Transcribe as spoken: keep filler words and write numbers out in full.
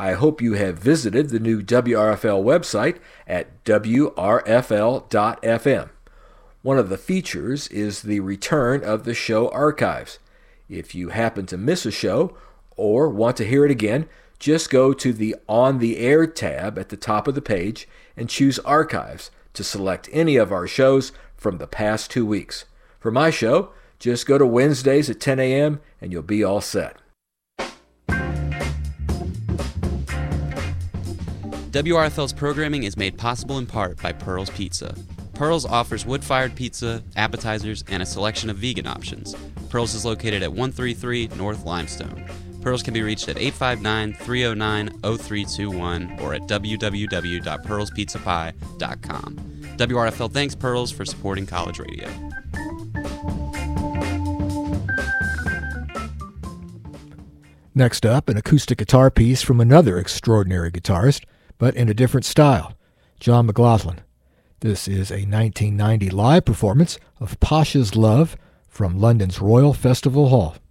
I hope you have visited the new W R F L website at W R F L dot F M. One of the features is the return of the show archives. If you happen to miss a show or want to hear it again, just go to the On the Air tab at the top of the page and choose Archives to select any of our shows from the past two weeks. For my show, just go to Wednesdays at ten a.m. and you'll be all set. W R F L's programming is made possible in part by Pearl's Pizza. Pearl's offers wood-fired pizza, appetizers, and a selection of vegan options. Pearl's is located at one thirty-three North Limestone. Pearl's can be reached at eight five nine, three oh nine, oh three two one or at w w w dot pearls pizza pie dot com. W R F L thanks Pearl's for supporting college radio. Next up, an acoustic guitar piece from another extraordinary guitarist, but in a different style, John McLaughlin. This is a nineteen ninety live performance of Pasha's Love from London's Royal Festival Hall.